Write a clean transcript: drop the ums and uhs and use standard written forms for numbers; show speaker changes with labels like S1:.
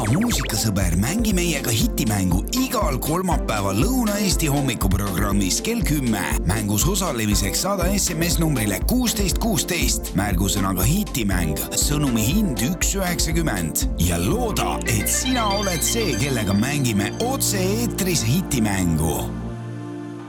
S1: muusikasõber, mängi meiega hitimängu igal kolmapäeval Lõuna-Eesti hommikuprogrammis kell 10. Mängus osalemiseks saada SMS numbrile 1616 märgusõnaga hitimäng, sõnumi hind 1,90 ja looda, et sina oled see, kellega mängime otse eetris hitimängu.